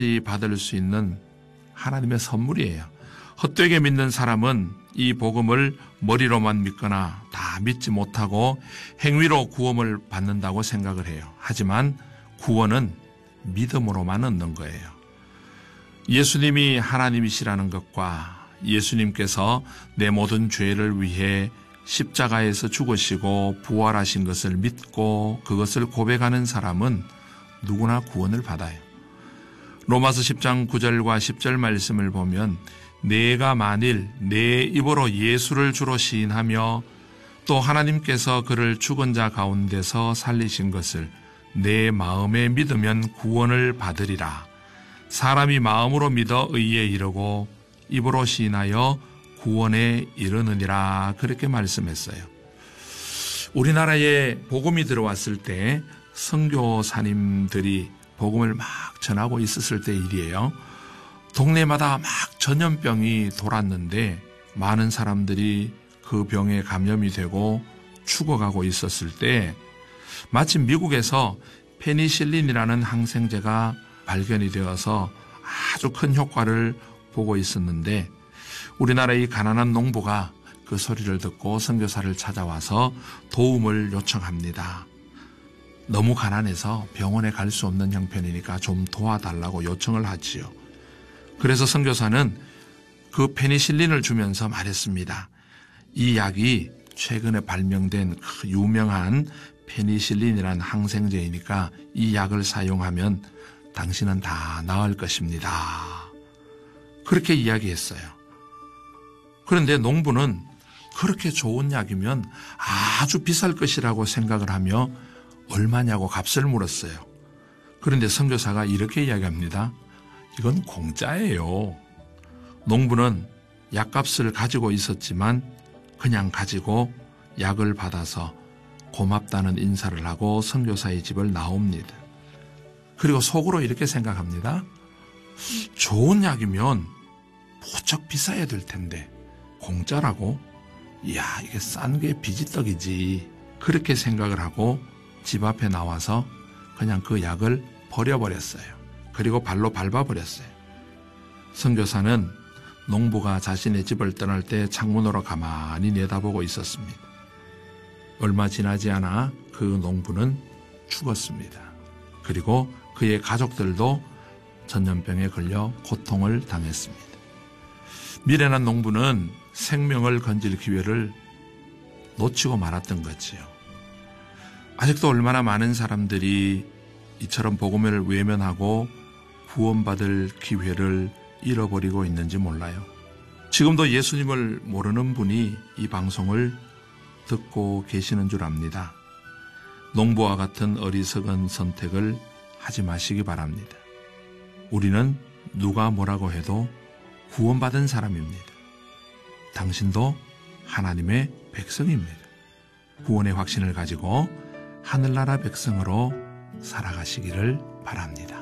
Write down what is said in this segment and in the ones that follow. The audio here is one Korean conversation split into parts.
받을 수 있는 하나님의 선물이에요. 헛되게 믿는 사람은 이 복음을 머리로만 믿거나 다 믿지 못하고 행위로 구원을 받는다고 생각을 해요. 하지만 구원은 믿음으로만 얻는 거예요. 예수님이 하나님이시라는 것과 예수님께서 내 모든 죄를 위해 십자가에서 죽으시고 부활하신 것을 믿고 그것을 고백하는 사람은 누구나 구원을 받아요. 로마서 10장 9절과 10절 말씀을 보면 내가 만일 내 입으로 예수를 주로 시인하며 또 하나님께서 그를 죽은 자 가운데서 살리신 것을 내 마음에 믿으면 구원을 받으리라. 사람이 마음으로 믿어 의에 이르고 입으로 시인하여 구원에 이르느니라. 그렇게 말씀했어요. 우리나라에 복음이 들어왔을 때 선교사님들이 복음을 막 전하고 있었을 때 일이에요. 동네마다 막 전염병이 돌았는데 많은 사람들이 그 병에 감염이 되고 죽어가고 있었을 때 마침 미국에서 페니실린이라는 항생제가 발견이 되어서 아주 큰 효과를 보고 있었는데 우리나라의 가난한 농부가 그 소리를 듣고 선교사를 찾아와서 도움을 요청합니다. 너무 가난해서 병원에 갈 수 없는 형편이니까 좀 도와달라고 요청을 하지요. 그래서 선교사는 그 페니실린을 주면서 말했습니다. 이 약이 최근에 발명된 유명한 페니실린이라는 항생제이니까 이 약을 사용하면 당신은 다 나을 것입니다. 그렇게 이야기했어요. 그런데 농부는 그렇게 좋은 약이면 아주 비쌀 것이라고 생각을 하며 얼마냐고 값을 물었어요. 그런데 선교사가 이렇게 이야기합니다. 이건 공짜예요. 농부는 약값을 가지고 있었지만 그냥 가지고 약을 받아서 고맙다는 인사를 하고 선교사의 집을 나옵니다. 그리고 속으로 이렇게 생각합니다. 좋은 약이면 무척 비싸야 될 텐데 공짜라고? 이야, 이게 싼 게 비지떡이지. 그렇게 생각을 하고 집 앞에 나와서 그냥 그 약을 버려버렸어요. 그리고 발로 밟아버렸어요. 선교사는 농부가 자신의 집을 떠날 때 창문으로 가만히 내다보고 있었습니다. 얼마 지나지 않아 그 농부는 죽었습니다. 그리고 그의 가족들도 전염병에 걸려 고통을 당했습니다. 미련한 농부는 생명을 건질 기회를 놓치고 말았던 거지요. 아직도 얼마나 많은 사람들이 이처럼 복음을 외면하고 구원받을 기회를 잃어버리고 있는지 몰라요. 지금도 예수님을 모르는 분이 이 방송을 듣고 계시는 줄 압니다. 농부와 같은 어리석은 선택을 하지 마시기 바랍니다. 우리는 누가 뭐라고 해도 구원받은 사람입니다. 당신도 하나님의 백성입니다. 구원의 확신을 가지고 하늘나라 백성으로 살아가시기를 바랍니다.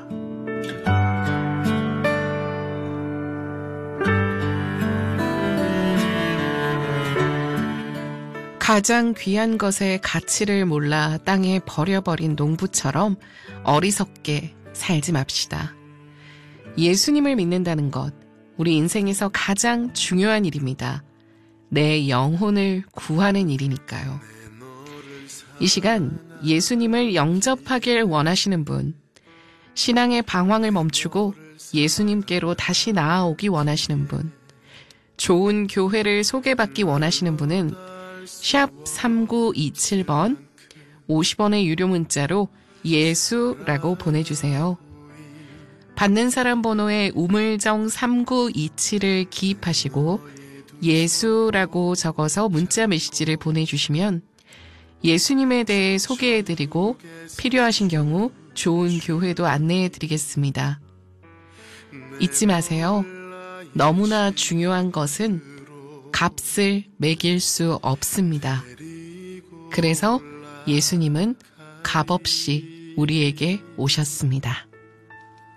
가장 귀한 것의 가치를 몰라 땅에 버려버린 농부처럼 어리석게 살지 맙시다. 예수님을 믿는다는 것, 우리 인생에서 가장 중요한 일입니다. 내 영혼을 구하는 일이니까요. 이 시간 예수님을 영접하길 원하시는 분, 신앙의 방황을 멈추고 예수님께로 다시 나아오기 원하시는 분, 좋은 교회를 소개받기 원하시는 분은 샵 3927번 50원의 유료 문자로 예수라고 보내주세요. 받는 사람 번호에 우물정 3927을 기입하시고 예수라고 적어서 문자 메시지를 보내주시면 예수님에 대해 소개해드리고 필요하신 경우 좋은 교회도 안내해드리겠습니다. 잊지 마세요. 너무나 중요한 것은 값을 매길 수 없습니다. 그래서 예수님은 값없이 우리에게 오셨습니다.